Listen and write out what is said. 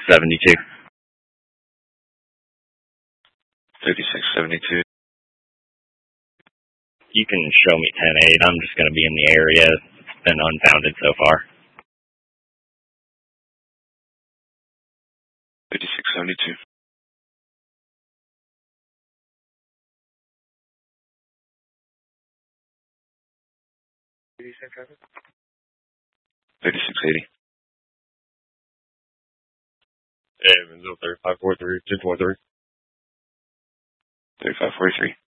3672. 3672. You can show me 10-8. I'm just going to be in the area. It's been unfounded so far. 3672. 3680. Evansville 3543, 243. 3543.